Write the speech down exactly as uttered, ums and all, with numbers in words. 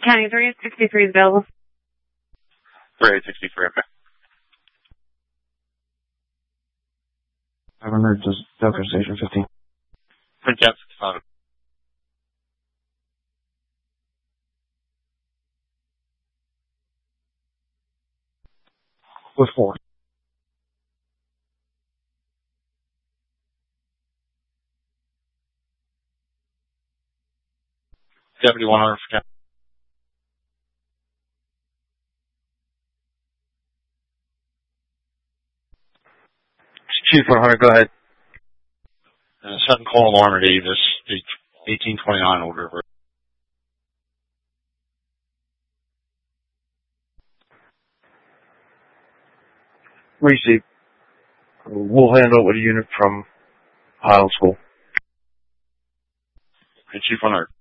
County three sixty-three is available. three eight sixty-three, okay. five hundred to Delta Station fifteen. Print out sixty-five. With four. Deputy one hundred for County. Chief one hundred, go ahead. Uh, second call alarm at Avis, eighteen twenty-nine Old River. Receive. We'll handle it with a unit from Highland School. Okay, Chief one hundred.